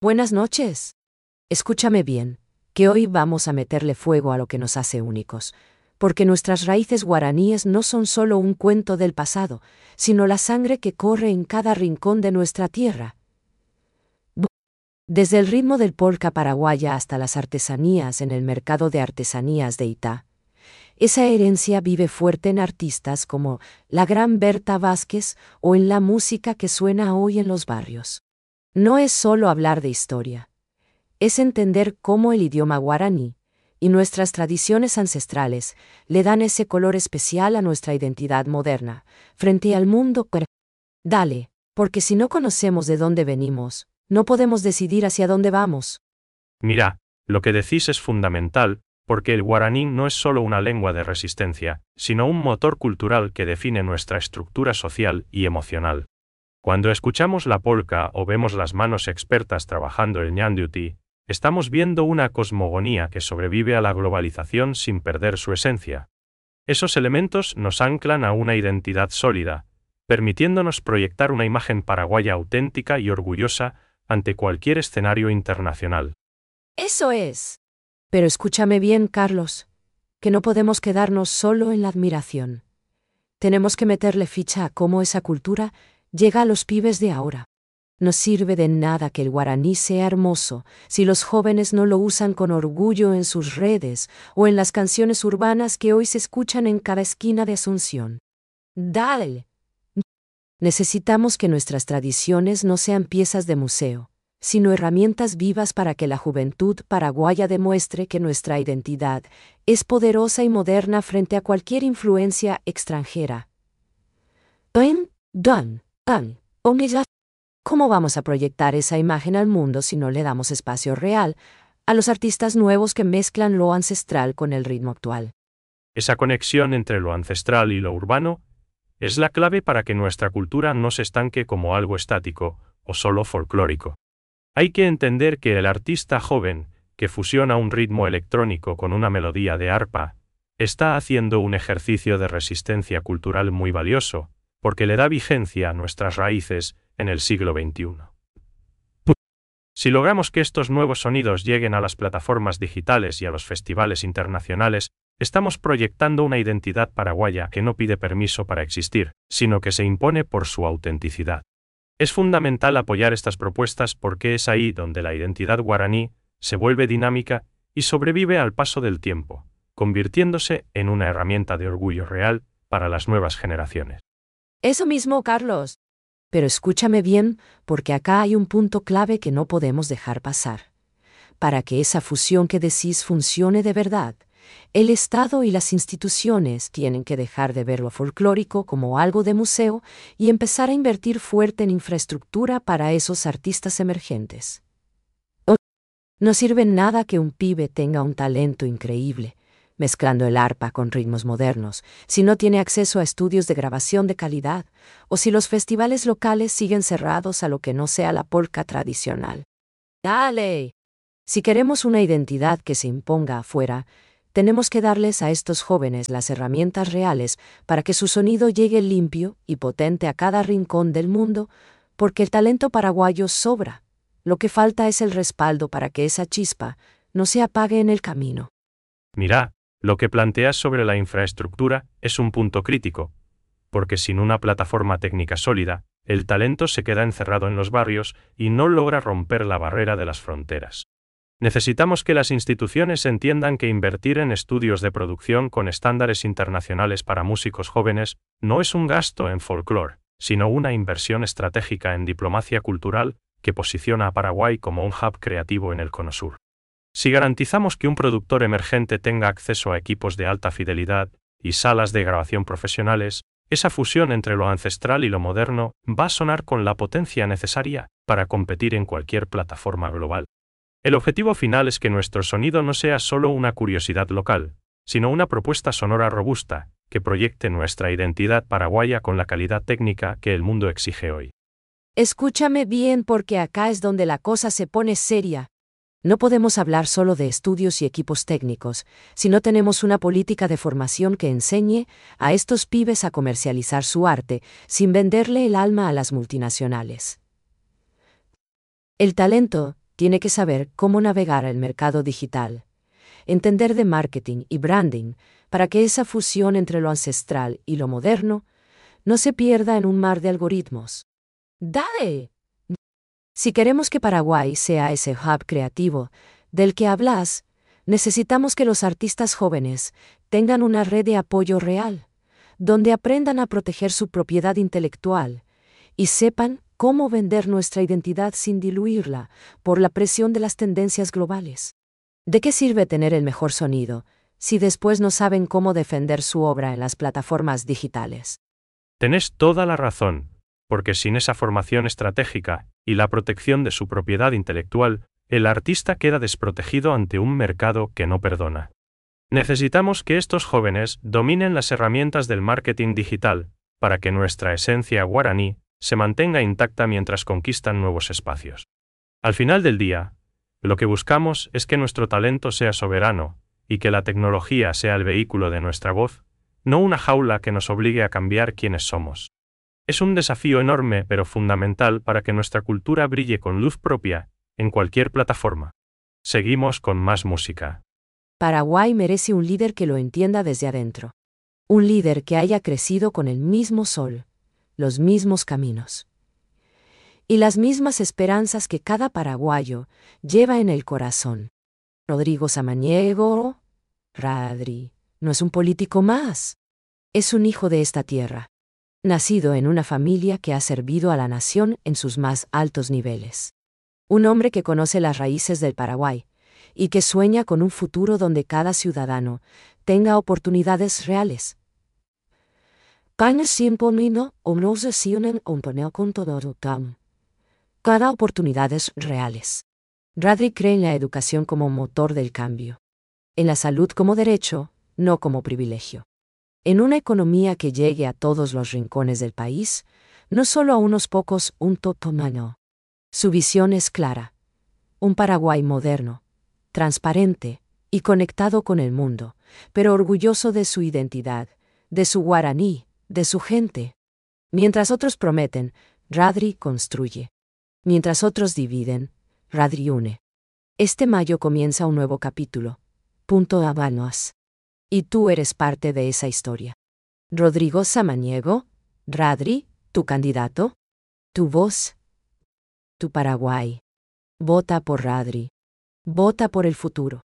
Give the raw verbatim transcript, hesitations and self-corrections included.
Buenas noches. Escúchame bien, que hoy vamos a meterle fuego a lo que nos hace únicos, porque nuestras raíces guaraníes no son solo un cuento del pasado, sino la sangre que corre en cada rincón de nuestra tierra. Desde el ritmo del polka paraguaya hasta las artesanías en el mercado de artesanías de Itá. Esa herencia vive fuerte en artistas como la gran Berta Vázquez o en la música que suena hoy en los barrios. No es solo hablar de historia, es entender cómo el idioma guaraní y nuestras tradiciones ancestrales le dan ese color especial a nuestra identidad moderna, frente al mundo. Dale, porque si no conocemos de dónde venimos, no podemos decidir hacia dónde vamos. Mira, lo que decís es fundamental, porque el guaraní no es solo una lengua de resistencia, sino un motor cultural que define nuestra estructura social y emocional. Cuando escuchamos la polka o vemos las manos expertas trabajando el ñanduti, estamos viendo una cosmogonía que sobrevive a la globalización sin perder su esencia. Esos elementos nos anclan a una identidad sólida, permitiéndonos proyectar una imagen paraguaya auténtica y orgullosa ante cualquier escenario internacional. Eso es. Pero escúchame bien, Carlos, que no podemos quedarnos solo en la admiración. Tenemos que meterle ficha a cómo esa cultura llega a los pibes de ahora. No sirve de nada que el guaraní sea hermoso si los jóvenes no lo usan con orgullo en sus redes o en las canciones urbanas que hoy se escuchan en cada esquina de Asunción. Dale. Necesitamos que nuestras tradiciones no sean piezas de museo, sino herramientas vivas para que la juventud paraguaya demuestre que nuestra identidad es poderosa y moderna frente a cualquier influencia extranjera. ¿En? ¿Dónde? ¿Cómo vamos a proyectar esa imagen al mundo si no le damos espacio real a los artistas nuevos que mezclan lo ancestral con el ritmo actual? Esa conexión entre lo ancestral y lo urbano es la clave para que nuestra cultura no se estanque como algo estático o solo folclórico. Hay que entender que el artista joven, que fusiona un ritmo electrónico con una melodía de arpa, está haciendo un ejercicio de resistencia cultural muy valioso, porque le da vigencia a nuestras raíces en el siglo veintiuno. Si logramos que estos nuevos sonidos lleguen a las plataformas digitales y a los festivales internacionales, estamos proyectando una identidad paraguaya que no pide permiso para existir, sino que se impone por su autenticidad. Es fundamental apoyar estas propuestas porque es ahí donde la identidad guaraní se vuelve dinámica y sobrevive al paso del tiempo, convirtiéndose en una herramienta de orgullo real para las nuevas generaciones. Eso mismo, Carlos. Pero escúchame bien, porque acá hay un punto clave que no podemos dejar pasar. Para que esa fusión que decís funcione de verdad, el Estado y las instituciones tienen que dejar de ver lo folclórico como algo de museo y empezar a invertir fuerte en infraestructura para esos artistas emergentes. No sirve nada que un pibe tenga un talento increíble, mezclando el arpa con ritmos modernos, si no tiene acceso a estudios de grabación de calidad, o si los festivales locales siguen cerrados a lo que no sea la polka tradicional. ¡Dale! Si queremos una identidad que se imponga afuera, tenemos que darles a estos jóvenes las herramientas reales para que su sonido llegue limpio y potente a cada rincón del mundo, porque el talento paraguayo sobra. Lo que falta es el respaldo para que esa chispa no se apague en el camino. Mira, lo que planteas sobre la infraestructura es un punto crítico, porque sin una plataforma técnica sólida, el talento se queda encerrado en los barrios y no logra romper la barrera de las fronteras. Necesitamos que las instituciones entiendan que invertir en estudios de producción con estándares internacionales para músicos jóvenes no es un gasto en folclore, sino una inversión estratégica en diplomacia cultural que posiciona a Paraguay como un hub creativo en el Cono Sur. Si garantizamos que un productor emergente tenga acceso a equipos de alta fidelidad y salas de grabación profesionales, esa fusión entre lo ancestral y lo moderno va a sonar con la potencia necesaria para competir en cualquier plataforma global. El objetivo final es que nuestro sonido no sea solo una curiosidad local, sino una propuesta sonora robusta que proyecte nuestra identidad paraguaya con la calidad técnica que el mundo exige hoy. Escúchame bien, porque acá es donde la cosa se pone seria. No podemos hablar solo de estudios y equipos técnicos, si no tenemos una política de formación que enseñe a estos pibes a comercializar su arte sin venderle el alma a las multinacionales. El talento tiene que saber cómo navegar el mercado digital, entender de marketing y branding para que esa fusión entre lo ancestral y lo moderno no se pierda en un mar de algoritmos. ¡Dale! Si queremos que Paraguay sea ese hub creativo del que hablas, necesitamos que los artistas jóvenes tengan una red de apoyo real, donde aprendan a proteger su propiedad intelectual y sepan cómo vender nuestra identidad sin diluirla por la presión de las tendencias globales. ¿De qué sirve tener el mejor sonido si después no saben cómo defender su obra en las plataformas digitales? Tenés toda la razón, porque sin esa formación estratégica y la protección de su propiedad intelectual, el artista queda desprotegido ante un mercado que no perdona. Necesitamos que estos jóvenes dominen las herramientas del marketing digital, para que nuestra esencia guaraní se mantenga intacta mientras conquistan nuevos espacios. Al final del día, lo que buscamos es que nuestro talento sea soberano, y que la tecnología sea el vehículo de nuestra voz, no una jaula que nos obligue a cambiar quiénes somos. Es un desafío enorme pero fundamental para que nuestra cultura brille con luz propia, en cualquier plataforma. Seguimos con más música. Paraguay merece un líder que lo entienda desde adentro. Un líder que haya crecido con el mismo sol, los mismos caminos y las mismas esperanzas que cada paraguayo lleva en el corazón. Rodrigo Samaniego, Radri, no es un político más. Es un hijo de esta tierra, nacido en una familia que ha servido a la nación en sus más altos niveles. Un hombre que conoce las raíces del Paraguay y que sueña con un futuro donde cada ciudadano tenga oportunidades reales. Cada oportunidades reales. Radri cree en la educación como motor del cambio. En la salud como derecho, no como privilegio. En una economía que llegue a todos los rincones del país, no solo a unos pocos, un totomano. Su visión es clara. Un Paraguay moderno, transparente y conectado con el mundo, pero orgulloso de su identidad, de su guaraní, de su gente. Mientras otros prometen, Radri construye. Mientras otros dividen, Radri une. Este mayo comienza un nuevo capítulo. Punto Habanos. Y tú eres parte de esa historia. Rodrigo Samaniego, Radri, tu candidato, tu voz, tu Paraguay. Vota por Radri. Vota por el futuro.